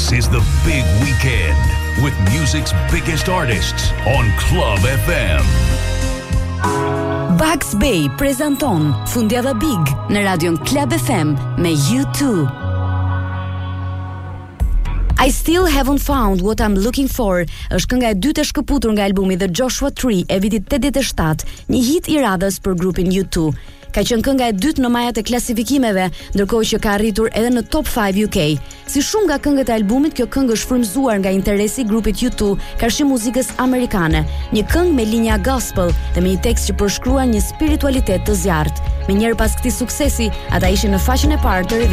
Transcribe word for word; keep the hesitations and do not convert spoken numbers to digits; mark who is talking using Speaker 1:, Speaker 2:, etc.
Speaker 1: This is the big weekend with music's biggest artists on Club F M.
Speaker 2: Bugs Bay prezanton Fundjava Big në radion Club F M me U two. I Still Haven't Found What I'm Looking For është kënga e dytë e shkëputur nga albumi The Joshua Tree e vitit tetëdhjetë e shtatë, një hit i radhës për grupin U two. Ka qenë kënga e dytë në majat e klasifikimeve, ndërkohë që ka arritur edhe në top five U K. Si shumë nga këngët e albumit, kjo këngë është frymëzuar nga interesi i grupit U two karshi muzikës amerikane, një këngë me linja gospel dhe me një tekst që përshkruan një spiritualitet të zjarrt. Me njëherë pas këtij suksesi, ata ishin në faqen e parë të